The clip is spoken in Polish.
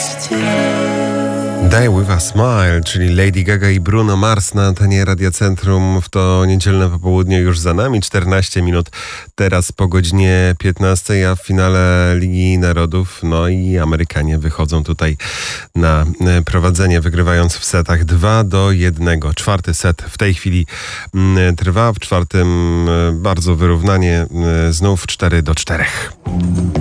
Die With A Smile, czyli Lady Gaga i Bruno Mars na antenie Radia Centrum. W to niedzielne popołudnie już za nami, 14 minut teraz po godzinie 15, a w finale Ligi Narodów, no i Amerykanie wychodzą tutaj na prowadzenie, wygrywając w setach 2-1. Czwarty set w tej chwili trwa, w czwartym bardzo wyrównanie, znów 4-4.